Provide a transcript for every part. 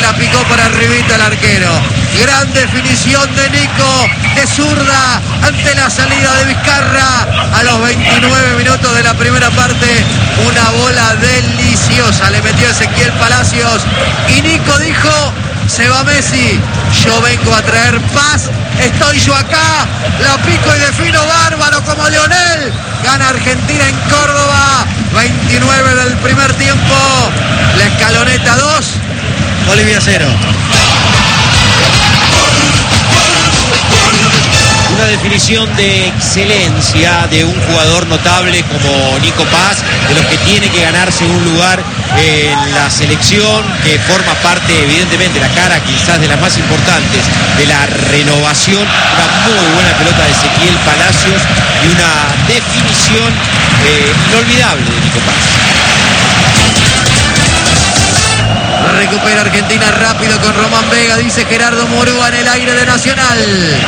la picó para arribita el arquero. Gran definición de Nico, de zurda, ante la salida de Vizcarra. A los 29 minutos de la primera parte, una bola deliciosa le metió Ezequiel Palacios. Y Nico dijo: se va Messi, yo vengo a traer paz, estoy yo acá, la pico y defino bárbaro como Lionel. Gana Argentina en Córdoba, 29 del primer tiempo, la Escaloneta 2, Bolivia 0. Una definición de excelencia de un jugador notable como Nico Paz, de los que tiene que ganarse un lugar en la selección, que forma parte evidentemente, la cara quizás de las más importantes de la renovación. Una muy buena pelota de Ezequiel Palacios y una definición inolvidable de Nico Paz. Recupera Argentina rápido con Román Vega, dice Gerardo Murúa en el aire de Nacional.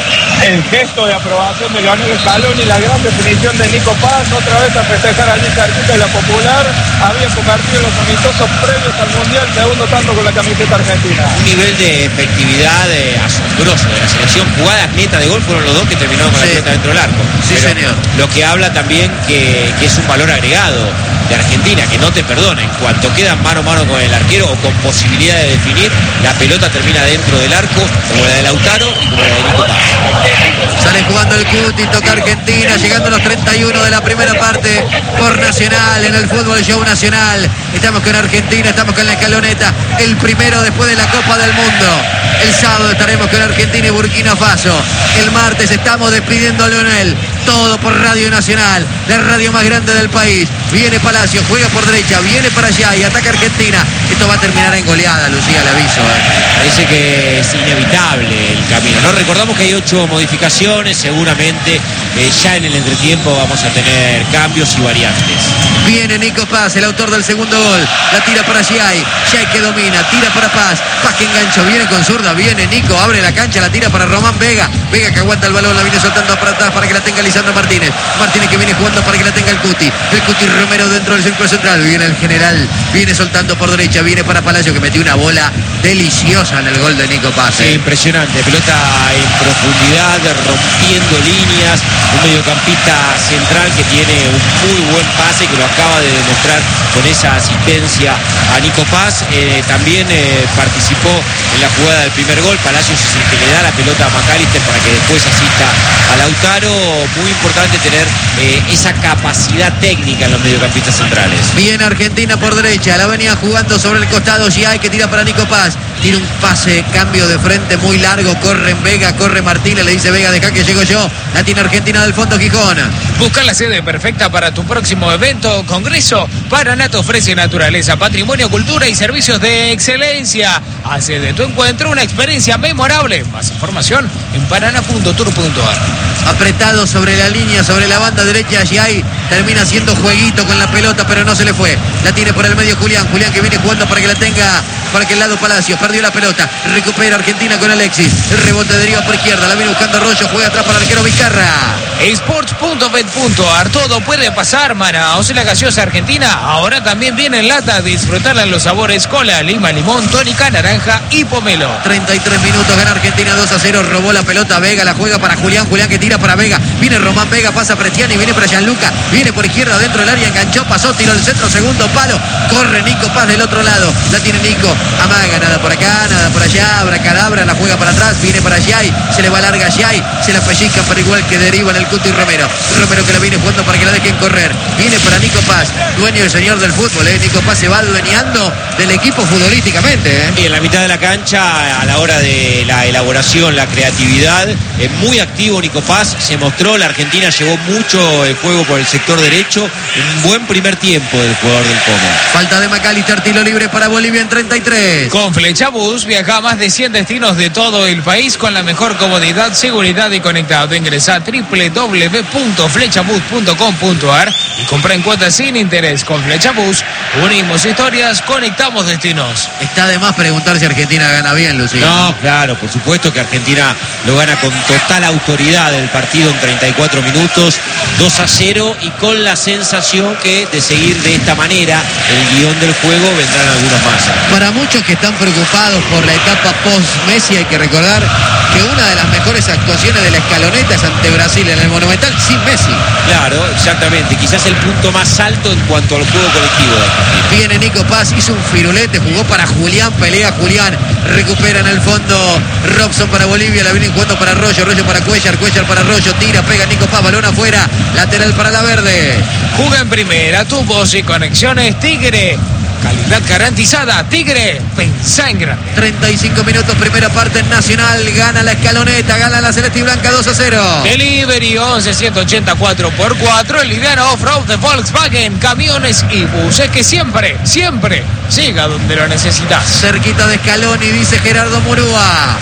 El gesto de aprobación de Lionel Scaloni y la gran definición de Nico Paz, otra vez a festejar allí cerquita de la Popular. Había convertido los amistosos previos al Mundial, segundo tanto con la camiseta argentina. Un nivel de efectividad asombroso de la selección. Jugadas netas de gol fueron los dos que terminaron con la pelota dentro del arco. Sí, pero señor. Lo que habla también que es un valor agregado de Argentina, que no te perdona. En cuanto quedan mano a mano con el arquero o con posibilidad de definir, la pelota termina dentro del arco, como la de Lautaro y como la de Nico Paz. Sale jugando el Cuti, toca Argentina, llegando a los 31 de la primera parte por Nacional, en el Fútbol Show Nacional. Estamos con Argentina, estamos con la Escaloneta, el primero después de la Copa del Mundo. El sábado estaremos con Argentina y Burkina Faso. El martes estamos despidiendo a Lionel. Todo por Radio Nacional, la radio más grande del país. Viene Palacios, juega por derecha, viene para allá y ataca Argentina. Esto va a terminar en goleada, Lucía, le aviso. Parece que es inevitable el camino, ¿no? Recordamos que hay 8 modificaciones, seguramente ya en el entretiempo vamos a tener cambios y variantes. Viene Nico Paz, el autor del segundo gol. La tira para Giai, Giai que domina, tira para Paz, Paz que engancha, viene con zurda, viene Nico, abre la cancha, la tira para Román Vega. Vega que aguanta el balón, la viene soltando para atrás para que la tenga Lisandro Martínez. Martínez que viene jugando para que la tenga el Cuti. El Cuti Romero dentro del círculo central. Viene el general, viene soltando por derecha, viene para Palacio que metió una bola deliciosa en el gol de Nico Paz. Sí, impresionante, pelota en profundidad, rompiendo líneas, un mediocampista central que tiene un muy buen pase, que lo acaba de demostrar con esa asistencia a Nico Paz. También participó en la jugada del primer gol. Palacios es el que le da la pelota a McAllister para que después asista a Lautaro. Muy importante tener esa capacidad técnica en los mediocampistas centrales. Bien Argentina por derecha, la venía jugando sobre el costado Giai que tira para Nico Paz. Tiene un pase, cambio de frente muy largo, corre en Vega, corre Martínez, le dice Vega, deja que llego yo. La tiene Argentina del fondo Gijón. Busca la sede perfecta para tu próximo evento o congreso. Paraná te ofrece naturaleza, patrimonio, cultura y servicios de excelencia. Hace de tu encuentro una experiencia memorable. Más información en paraná.tour.ar. Apretado sobre la línea, sobre la banda derecha, Giai termina haciendo jueguito con la pelota, pero no se le fue. La tiene por el medio Julián que viene jugando para que la tenga para aquel lado Palacios, perdió la pelota, recupera Argentina con Alexis, el rebote deriva por izquierda, la viene buscando Rollo, juega atrás para el arquero Vizcarra. Sports.bet.ar, todo puede pasar, Manaos, la gaseosa argentina, ahora también viene en lata, disfrutarla en los sabores cola, lima, limón, tónica, naranja y pomelo. 33 minutos, gana Argentina 2-0, robó la pelota Vega, la juega para Julián que tira para Vega, viene Román Vega, pasa Prestiani, viene para Gianluca, viene por izquierda dentro del área, enganchó, pasó, tiró el centro, segundo palo, corre Nico Paz del otro lado, la tiene Nico, amaga, nada por acá, nada por allá, abracadabra, la juega para atrás, viene para Giai, se le va larga Giai, se la pellizca para igual que deriva en el Cuti Romero que la viene jugando para que la dejen correr, viene para Nico Paz, dueño y señor del fútbol, Nico Paz se va adueñando del equipo futbolísticamente. Y en la mitad de la cancha, a la hora de la elaboración, la creatividad, muy activo Nico Paz, se mostró, la Argentina llevó mucho el juego por el sector derecho, un buen primer tiempo del jugador del Como. Falta de McAllister, tiro libre para Bolivia en 33. Con Flechabús viaja a más de 100 destinos de todo el país con la mejor comodidad, seguridad y conectado. Ingresa a www.flechabus.com.ar y compra en cuotas sin interés. Con Flechabús unimos historias, conectamos destinos. Está de más preguntar si Argentina gana bien, Lucía. No, claro, por supuesto que Argentina lo gana con total autoridad el partido en 34 minutos, 2-0, y con la sensación que de seguir de esta manera el guión del juego vendrán algunos más. Para muchos que están preocupados por la etapa post-Messi, hay que recordar que una de las mejores actuaciones de la escaloneta es ante Brasil en el Monumental sin Messi. Claro, exactamente, quizás el punto más alto en cuanto al juego colectivo del partido. Viene Nico Paz, hizo un firulete, jugó para Julián, pelea Julián, recupera en el fondo Robson para Bolivia, la viene jugando para Arroyo, Arroyo para Cuellar, Cuellar para Arroyo, tira, pega Nico Paz, balón afuera, lateral para la verde. Juega en primera, tubos y conexiones Tigre. Calidad garantizada, Tigre, pensá en grande. 35 minutos, primera parte en Nacional, gana la escaloneta, gana la Celeste y Blanca 2-0. Delivery 11-184x4, el liviano off-road de Volkswagen, camiones y buses que siempre, siempre llega donde lo necesitas. Cerquita de Scaloni, dice Gerardo Murúa.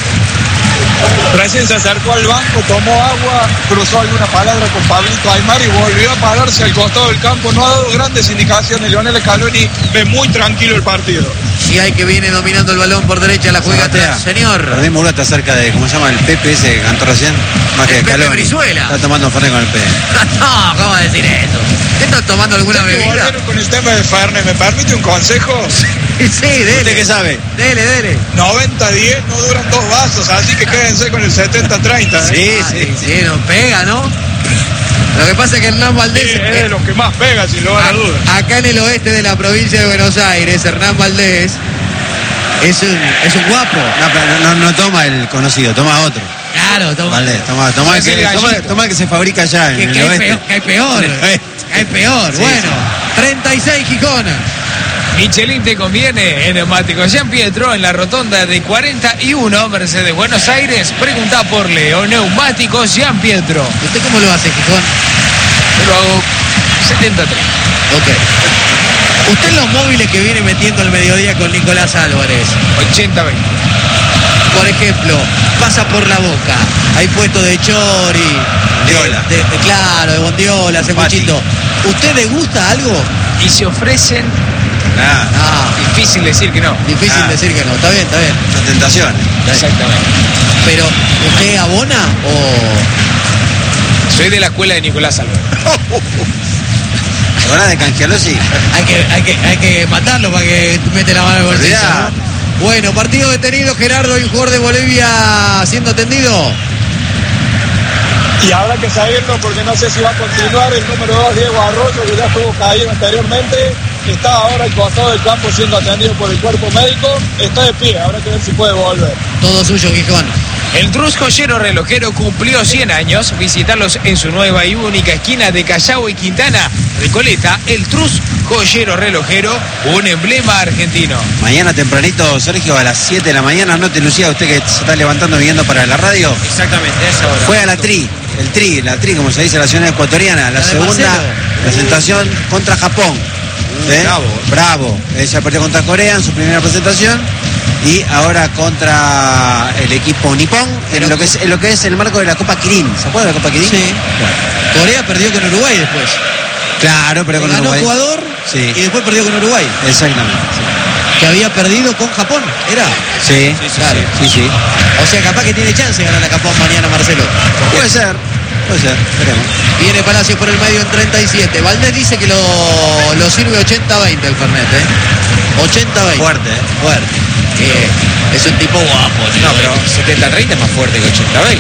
Recién se acercó al banco, tomó agua, cruzó alguna palabra con Pablito Aymar y volvió a pararse al costado del campo. No ha dado grandes indicaciones. Lionel Scaloni ve muy tranquilo el partido. Y hay que viene dominando el balón por derecha, la juega atrás, señor. Perdí Murúa está cerca de, ¿cómo se llama? El Pepe ese que cantó recién. Más que El Pepe Scaloni. Brizuela. Está tomando Fernet con el Pepe. No, ¿cómo decir eso? ¿Estás tomando alguna Ya que bebida? volvieron con el tema de Fernet, ¿me permite un consejo? Sí, dele. ¿Usted qué sabe? Dele. 90-10 no duran 2 vasos, así que quédense con el 70-30. Sí, nos pega, ¿no? Lo que pasa es que Hernán Valdés... Sí, es de los que más pega, sin lugar a dudas. Acá en el oeste de la provincia de Buenos Aires, Hernán Valdés es un guapo. No, pero no toma el conocido, toma otro. Claro, toma. Vale, toma el que se fabrica allá en el oeste. Que hay peor. Hay peor. Sí, Bueno, sí. 36 Gijón. Michelin te conviene en Neumáticos Gian Pietro en la rotonda de 41 Mercedes Buenos Aires. Pregunta por Leo, Neumáticos Gian Pietro. ¿Usted cómo lo hace, Gijón? Yo lo hago 73. Ok. Usted en los móviles que viene metiendo al mediodía con Nicolás Álvarez, 80-20. por ejemplo, pasa por La Boca, hay puesto de chori, Bondiola. claro, de bondiola, cebuchito. ¿Usted le gusta algo? Y se ofrecen, Ah, difícil decir que no. Difícil decir que no. Está bien. una tentación. Exactamente. Pero, ¿usted abona o...? Soy de la escuela de Nicolás Álvarez. Ahora de canjearlo, sí. Hay que matarlo para que mete la mano en el bolsillo, Olvidá. ¿no? Bueno, partido detenido, Gerardo, y un jugador de Bolivia siendo atendido. Y habrá que saberlo porque no sé si va a continuar el número 2, Diego Arroyo, que ya estuvo caído anteriormente. Está ahora al costado del campo siendo atendido por el cuerpo médico. Está de pie, habrá que ver si puede volver. Todo suyo, Gijón. El Trus Joyero Relojero cumplió 100 años. Visitarlos en su nueva y única esquina de Callao y Quintana, Recoleta. El Trus Joyero Relojero, un emblema argentino. Mañana tempranito, Sergio, a las 7 de la mañana. No te lucía usted que se está levantando viniendo para la radio. Exactamente, a esa hora. Juega la tri, como se dice, la nacional ecuatoriana. La de segunda Marcelo. presentación contra Japón. ¿Eh? Bravo. Ella perdió contra Corea en su primera presentación. Y ahora contra el equipo nipón en lo que es el marco de la Copa Kirin. ¿Se acuerda de la Copa Kirin? Sí. Corea perdió con Uruguay después. Claro, pero con Ganó Uruguay. Ecuador Sí. y después perdió con Uruguay. Exactamente. Que había perdido con Japón, ¿era? Sí, Claro. sí. O sea, capaz que tiene chance de ganar a Japón mañana, Marcelo. Puede ser, veremos. Viene Palacio por el medio en 37. Valdés dice que lo sirve 80-20 el Fernet, ¿eh? 80-20. Fuerte, Fuerte. Es un tipo guapo, No, pero 70-30 es más fuerte que 80-20.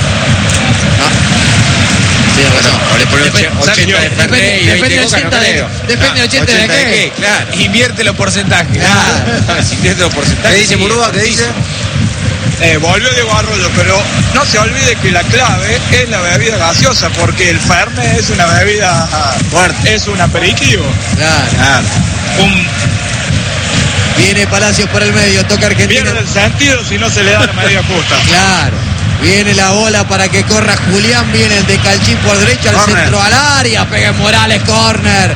Tiene razón. O le pone Depende- 80 de Fernet y 20 de Coca, no creo. Depende 80 de qué. Claro. Invierte los porcentajes. Si tienes los porcentajes. ¿Qué dice Murúa? ¿Qué dice? Volvió Diego Arroyo, pero no se olvide que la clave es la bebida gaseosa, porque el Fernet es una bebida Fuerte. es un aperitivo. Claro. Viene Palacios por el medio, toca Argentina. Pierde el sentido si no se le da la medida justa. Claro. Viene la bola para que corra Julián. Viene el de Calchín por derecha, al Corner. centro al área. Pega Morales, corner.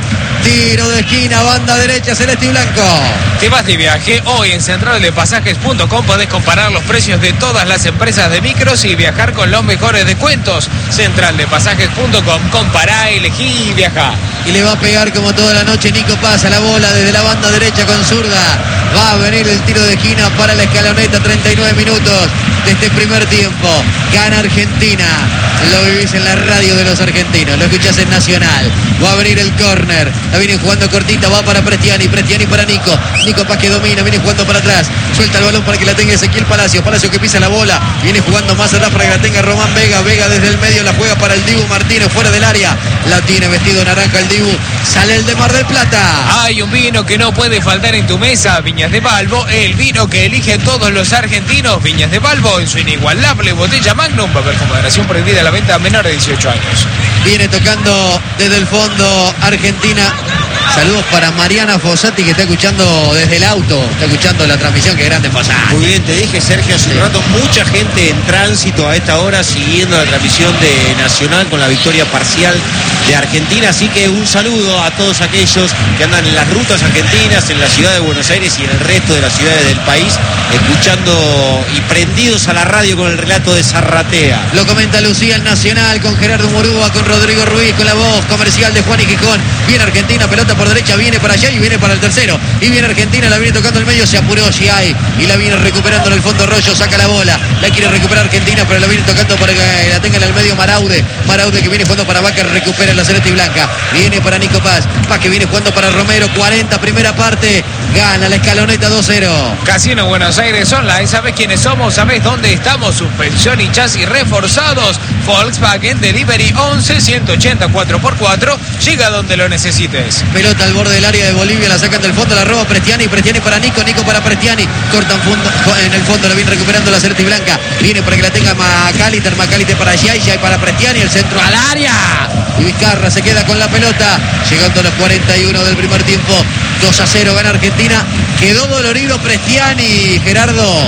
Tiro de esquina, banda derecha, celeste y blanco. Te vas de viaje. Hoy en centraldepasajes.com podés comparar los precios de todas las empresas de micros y viajar con los mejores descuentos. Centraldepasajes.com, compará, elegí y viajá. Y le va a pegar como toda la noche Nico Paz a la bola desde la banda derecha con zurda. Va a venir el tiro de esquina para la Escaloneta, 39 minutos de este primer tiempo. Gana Argentina. Lo vivís en la radio de los argentinos, lo escuchás en Nacional. Va a venir el córner. La viene jugando cortita, va para Prestiani para Nico. Nico Paz que domina, viene jugando para atrás. Suelta el balón para que la tenga Ezequiel Palacio. Palacio que pisa la bola. Viene jugando más atrás para que la tenga Román Vega. Vega desde el medio la juega para el Dibu Martínez fuera del área. La tiene vestido naranja el Dibu. Sale el de Mar del Plata. Hay un vino que no puede faltar en tu mesa, Viñas de Balbo, el vino que eligen todos los argentinos. Viñas de Balbo en su inigualable botella Magnum, va a haber con moderación prohibida a la venta a menores de 18 años. Viene tocando desde el fondo Argentina. Saludos para Mariana Fossati que está escuchando desde el auto, está escuchando la transmisión. Que grande Fossati. Muy bien, te dije, Sergio, hace un rato, mucha gente en tránsito a esta hora siguiendo la transmisión de Nacional con la victoria parcial de Argentina, así que un saludo a todos aquellos que andan en las rutas argentinas, en la ciudad de Buenos Aires y en el resto de las ciudades del país, escuchando y prendidos a la radio con el relato de Zarratea. Lo comenta Lucía el Nacional con Gerardo Murúa, con Rodrigo Ruiz, con la voz comercial de Juan y Gijón. Viene Argentina, pelota por derecha, viene para allá y viene para el tercero. Y viene Argentina, la viene tocando el medio, se apuró Giai y la viene recuperando en el fondo Rollo, saca la bola. La quiere recuperar Argentina, pero la viene tocando para que la tenga en el medio Maraude. Maraude que viene jugando para Vaca, recupera la celeste y blanca. Viene para Nico Paz. Paz que viene jugando para Romero, 40, primera parte. Gana la Escaloneta 2-0. Casino Buenos Aires Online, ¿sabes quiénes somos? ¿Sabes dónde estamos? Suspensión y chasis reforzados. Volkswagen Delivery 11 180 4x4. Llega donde lo necesites. Pelota al borde del área de Bolivia, la sacan del fondo, la roba Prestiani para Nico, Nico para Prestiani. Cortan en el fondo, la viene recuperando la celeste y blanca. Viene para que la tenga Macaliter para Giai para Prestiani, el centro al área. Y Vizcarra se queda con la pelota, llegando a los 41 del primer tiempo. 2-0 gana Argentina. Quedó dolorido Prestiani, Gerardo.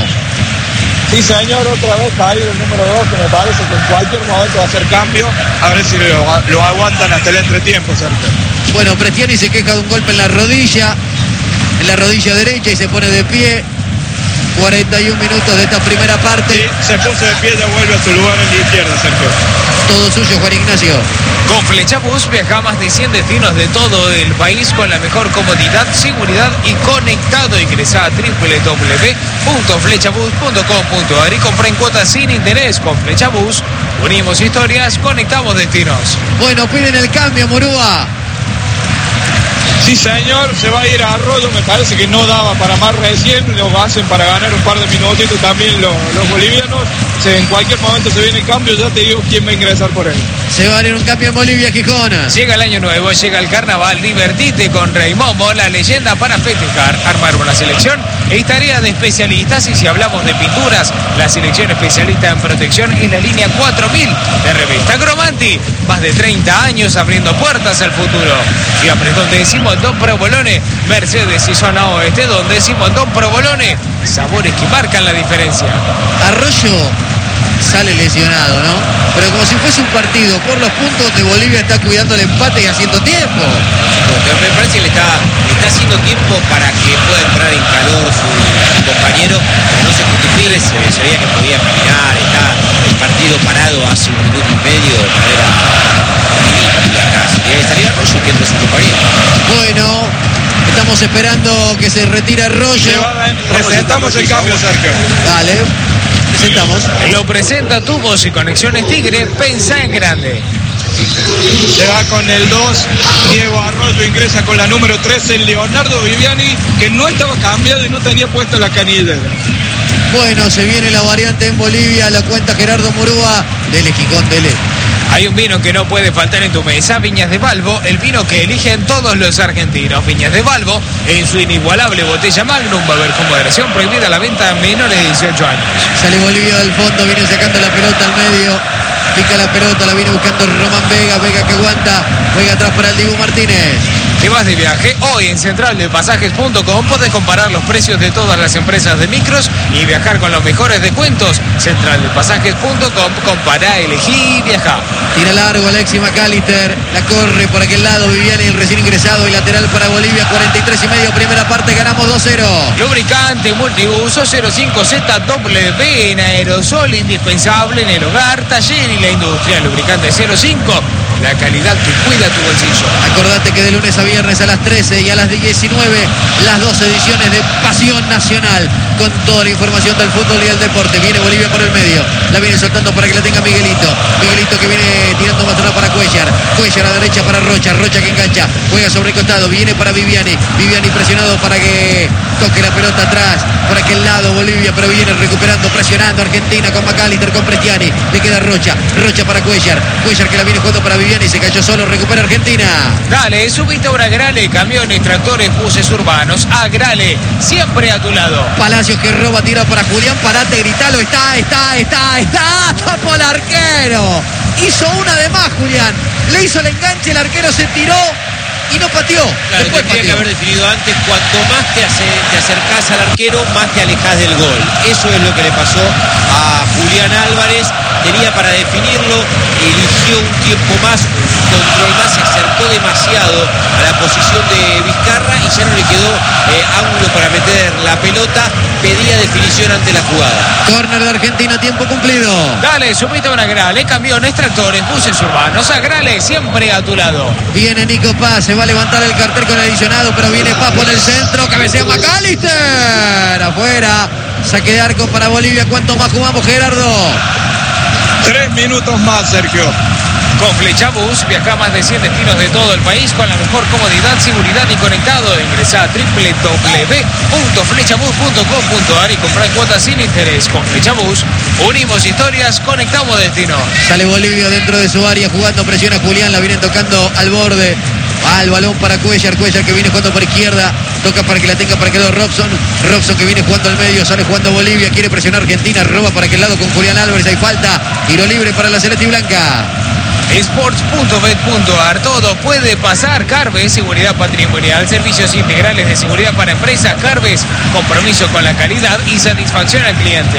Sí, señor, otra vez caído el número 2, que me parece que en cualquier momento va a hacer cambio. A ver si lo aguantan hasta el entretiempo, Sergio. Bueno, Prestiani se queja de un golpe en la rodilla derecha y se pone de pie. 41 minutos de esta primera parte. Sí, se puso de pie, ya vuelve a su lugar en la izquierda, Sergio. Todo suyo, Juan Ignacio. Con Flechabús viaja a más de 100 destinos de todo el país con la mejor comodidad, seguridad y conectado. Ingresa a www.flechabus.com.ar y compra en cuotas sin interés. Con Flechabús unimos historias, conectamos destinos. Bueno, piden el cambio, Murúa. Sí, señor, se va a ir a Arroyo, me parece que no daba para más recién, lo hacen para ganar un par de minutitos también los bolivianos. En cualquier momento se viene el cambio, ya te digo quién va a ingresar por él. Se va a ir un cambio en Bolivia, Gijón. Llega el año nuevo, llega el carnaval, divertite con Rey Momo, la leyenda para festejar. Armar una selección es tarea de especialistas, y si hablamos de pinturas, la selección especialista en protección es la línea 4000 de Revista Cromanti. Más de 30 años abriendo puertas al futuro. Siempre donde decimos Don Provolone, Mercedes y zona oeste, donde decimos Don Provolone, sabores que marcan la diferencia. Arroyo sale lesionado, ¿no? Pero como si fuese un partido por los puntos de Bolivia, está cuidando el empate y haciendo tiempo. Pero me parece que le está haciendo tiempo para que pueda entrar en calor su compañero, pero no se justifique, se veía que podía caminar, está el partido parado hace un minuto y medio de manera ridícula casi. Y ahí estaría Arroyo que entra su compañero. Bueno, estamos esperando que se retire Arroyo. Presentamos el cambio, Sergio. Dale. Presentamos. Lo presenta Tu Voz y Conexiones Tigre, pensá en grande. Se va con el 2, Diego Arroyo ingresa con la número 13, Leonardo Viviani, que no estaba cambiado y no tenía puesto la canilla. Bueno, se viene la variante en Bolivia, la cuenta Gerardo Murúa. Dele, Gijón, dele. Hay un vino que no puede faltar en tu mesa, Viñas de Balbo, el vino que eligen todos los argentinos. Viñas de Balbo, en su inigualable botella Magnum, va a haber con moderación prohibida la venta a menores de 18 años. Sale Bolivia del fondo, viene sacando la pelota al medio. pica la pelota, la viene buscando Román Vega, Vega que aguanta, Vega atrás para el Dibu Martínez. Te vas de viaje hoy en centraldepasajes.com. Podés comparar los precios de todas las empresas de micros y viajar con los mejores descuentos. Centraldepasajes.com. Compará, elegí y viajá. Tira largo Alexis McAllister, la corre por aquel lado Viviani, el recién ingresado, y lateral para Bolivia, 43,5, primera parte, ganamos 2-0. Lubricante multiuso 05ZW en aerosol, indispensable en el hogar, taller y la industria. Lubricante 05, la calidad que cuida tu bolsillo. Acordate que de lunes a viernes a las 13 y a las 19, las 2 ediciones de Pasión Nacional, con toda la información del fútbol y el deporte. Viene Bolivia por el medio, la viene soltando para que la tenga Miguelito. Miguelito que viene tirando más atrás para Cuellar. Cuellar a la derecha para Rocha. Rocha que engancha, juega sobre el costado, viene para Viviani. Viviani presionado para que toque la pelota atrás, por aquel lado Bolivia, pero viene recuperando, presionando Argentina con McAllister, con Prestiani. Le queda Rocha. Rocha para Cuellar. Cuellar que la viene jugando para Viviani, se cayó solo, recupera Argentina. Dale, subiste ahora a Agrale, camiones, tractores, buses urbanos. Agrale, siempre a tu lado. Palacios que roba, tira para Julián, parate, gritalo, está, tapó el arquero. Hizo una de más Julián, le hizo el enganche, el arquero se tiró y no pateó. Claro, Después tendría que pateó. haber definido antes. Cuanto más te acercás al arquero, más te alejás del gol. Eso es lo que le pasó a Julián Álvarez. Tenía para definirlo, eligió un tiempo más, un control más, se acercó demasiado a la posición de Vizcarra y ya no le quedó ángulo para meter la pelota. Pedía definición ante la jugada. Córner de Argentina, tiempo cumplido. Dale, subiste ahora a Agrale, camiones, tractores, buses urbanos. Agrale, siempre a tu lado. Viene Nico Paz, se va a levantar el cartel con adicionado, pero viene Paz por el centro, cabecea McAllister. Afuera, saque de arco para Bolivia. ¿Cuánto más jugamos, Gerardo? 3 minutos más, Sergio. Con Flechabús viaja a más de 100 destinos de todo el país con la mejor comodidad, seguridad y conectado. Ingresa a www.flechabús.com.ar y compra cuotas sin interés. Con Flechabús unimos historias, conectamos destinos. Sale Bolivia dentro de su área jugando, presiona Julián, la vienen tocando al borde. Al balón para Cuellar, Cuellar que viene jugando por izquierda, toca para que la tenga para que lo Robson que viene jugando al medio, sale jugando Bolivia, quiere presionar Argentina, roba para aquel lado con Julián Álvarez, hay falta, tiro libre para la celeste y blanca. Sports.bet.ar, todo puede pasar. Carves, seguridad patrimonial, servicios integrales de seguridad para empresas. Carves, compromiso con la calidad y satisfacción al cliente.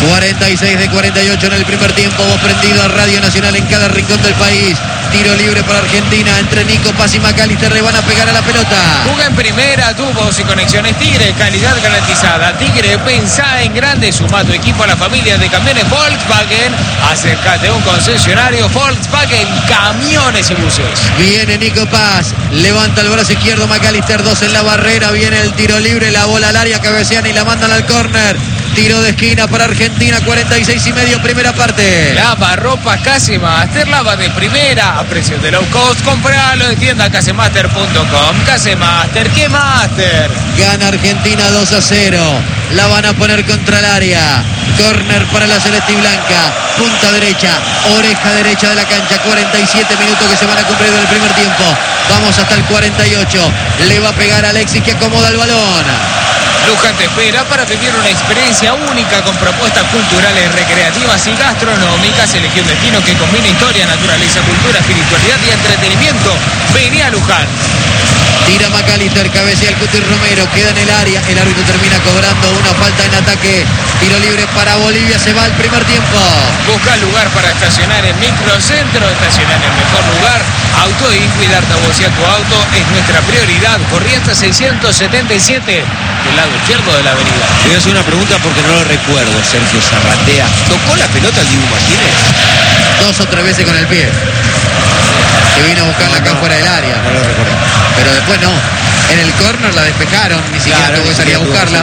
46-48 en el primer tiempo, vos prendido a Radio Nacional en cada rincón del país. Tiro libre para Argentina, entre Nico Paz y McAllister, le van a pegar a la pelota. Juega en primera, tubos y conexiones Tigre, calidad garantizada. Tigre, pensá en grande, suma tu equipo a la familia de camiones Volkswagen. Acércate a un concesionario Volkswagen, camiones y buses. Viene Nico Paz, levanta el brazo izquierdo McAllister, 2 en la barrera, viene el tiro libre, la bola al área, cabecean y la mandan al córner. Tiro de esquina para Argentina, 46,5, primera parte. Lava ropa Casemaster, lava de primera, a precios de low cost. Compralo en tienda casemaster.com. Casemaster, ¿qué master? Gana Argentina 2-0. La van a poner contra el área. Córner para la celeste y blanca. Punta derecha, oreja derecha de la cancha. 47 minutos que se van a cumplir del primer tiempo. Vamos hasta el 48. Le va a pegar a Alexis que acomoda el balón. Luján te espera para vivir una experiencia única con propuestas culturales, recreativas y gastronómicas. Elegí un destino que combina historia, naturaleza, cultura, espiritualidad y entretenimiento. Vení a Luján. Tira McAllister, cabecea el Cuti Romero, queda en el área. El árbitro termina cobrando una falta en ataque. Tiro libre para Bolivia, se va al primer tiempo. Busca lugar para estacionar en Microcentro, estacionar en el mejor lugar. Auto y cuidar a vos y a tu auto es nuestra prioridad. Corrientes 677, del lado izquierdo de la avenida. Te voy a hacer una pregunta porque no lo recuerdo, Sergio Zarratea. ¿Tocó la pelota el Dibu Martínez? 2 o 3 veces con el pie. Que vino a buscarla acá fuera del área. No lo recuerdo. Pero después no. En el córner la despejaron, ni siquiera tuvo que salir a buscarla.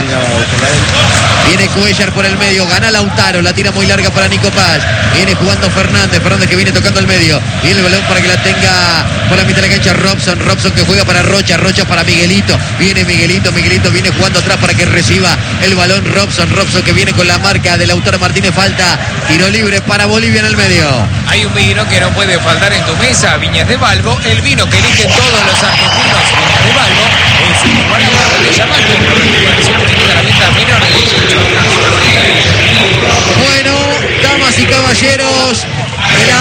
Viene Cuellar por el medio, gana Lautaro, la tira muy larga para Nico Paz. Viene jugando Fernández que viene tocando el medio. Viene el balón para que la tenga por la mitad de la cancha Robson que juega para Rocha para Miguelito. Viene Miguelito viene jugando atrás para que reciba el balón Robson que viene con la marca de Lautaro Martínez, falta. Tiro libre para Bolivia en el medio. Hay un vino que no puede faltar en tu mesa, Viñas de Balbo, el vino que eligen todos los argentinos. Viñas de Balbo, en su guardia de Yamato, a la venta menores de 18. Bueno, damas y caballeros, el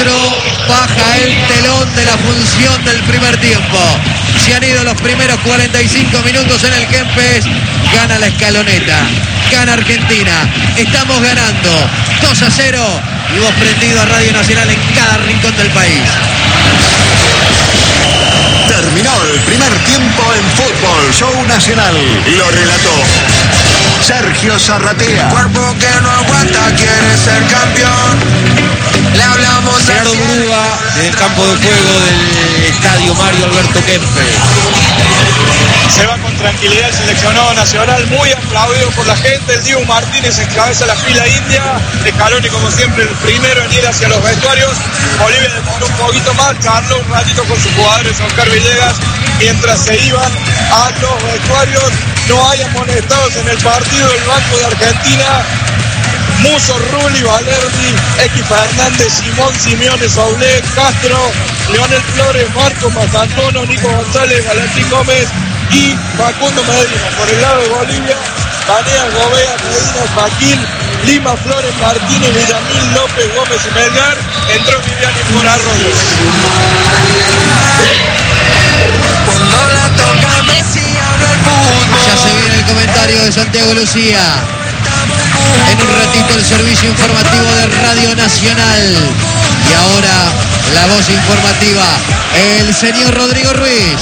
4, baja el telón de la función del primer tiempo. Se han ido los primeros 45 minutos en el Kempes. Gana la Escaloneta, gana Argentina. Estamos ganando 2-0 y vos prendido a Radio Nacional en cada rincón del país. Terminó el primer tiempo en Fútbol Show Nacional. Lo relató Sergio Zarratea. Cuerpo que no aguanta, quiere ser campeón. Le hablamos a Gerardo Murúa en el campo de juego del estadio Mario Alberto Kempes. Se va con tranquilidad el seleccionado nacional, muy aplaudido por la gente. El Diego Martínez encabeza la fila india. Scaloni, como siempre, el primero en ir hacia los vestuarios. Bolivia demoró un poquito más, charló un ratito con sus jugadores, Oscar Villegas, mientras se iban a los vestuarios. No hay amonestados en el partido del Banco de Argentina. Muso, Rulli, Valerdi, X Fernández, Simón, Simeone, Soule, Castro, Leonel Flores, Marco Mazantono, Nico González, Valentín Gómez y Facundo Medina. Por el lado de Bolivia, Banea, Gobea, Medina, Joaquín, Lima, Flores, Martínez, Villamil, López, Gómez y Melgar. Entró Viviani por Arroyo. Ya se viene el comentario de Santiago Lucía. En un ratito el servicio informativo de Radio Nacional. Y ahora la voz informativa, el señor Rodrigo Ruiz.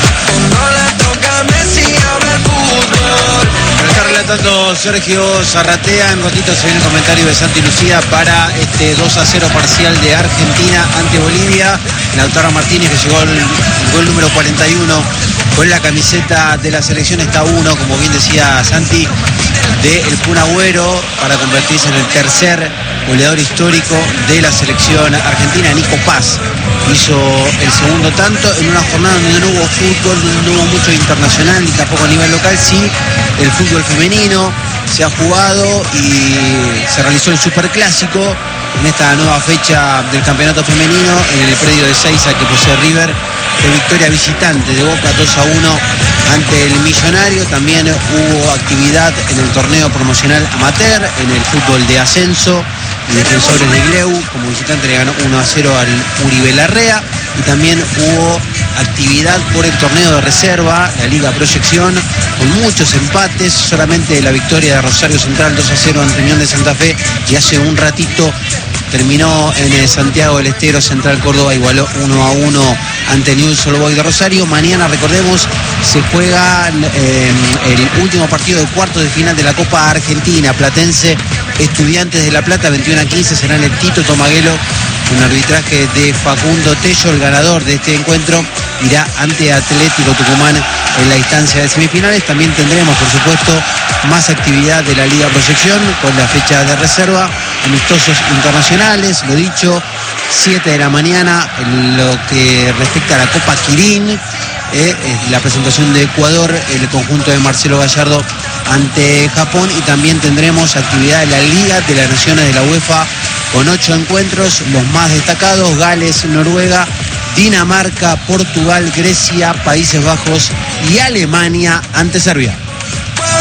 Lo está relatando Sergio Zarratea. En ratito se viene el comentario de Santi Lucía para este 2-0 parcial de Argentina ante Bolivia. Lautaro Martínez, que llegó el gol número 41 con la camiseta de la selección, está uno, como bien decía Santi, de el Kun Agüero para convertirse en el tercer goleador histórico de la selección argentina. Nico Paz hizo el segundo tanto en una jornada donde no hubo fútbol, donde no hubo mucho internacional ni tampoco a nivel local. Sí, el fútbol femenino se ha jugado y se realizó el Superclásico en esta nueva fecha del campeonato femenino en el predio de Seiza que posee River, de victoria visitante de Boca 2-1 ante el Millonario. También hubo actividad en el torneo promocional amateur, en el fútbol de ascenso. Y Defensores de Gleu como visitante le ganó 1-0 al Uribe Larrea. Y también hubo actividad por el torneo de reserva, la Liga Proyección, con muchos empates. Solamente la victoria de Rosario Central 2-0 ante Unión de Santa Fe, y hace un ratito terminó en Santiago del Estero. Central Córdoba igualó 1-1 ante Newell's Old Boys de Rosario. Mañana, recordemos, se juega el último partido de cuartos de final de la Copa Argentina. Platense Estudiantes de La Plata, 21-15, será en el Tito Tomaguelo, un arbitraje de Facundo Tello. El ganador de este encuentro irá ante Atlético Tucumán en la instancia de semifinales. También tendremos, por supuesto, más actividad de la Liga Proyección con la fecha de reserva, amistosos internacionales, lo dicho, 7 de la mañana en lo que respecta a la Copa Quirín, la presentación de Ecuador, el conjunto de Marcelo Gallardo ante Japón. Y también tendremos actividad de la Liga de las Naciones de la UEFA con 8 encuentros, los más destacados: Gales, Noruega, Dinamarca, Portugal, Grecia, Países Bajos y Alemania ante Serbia.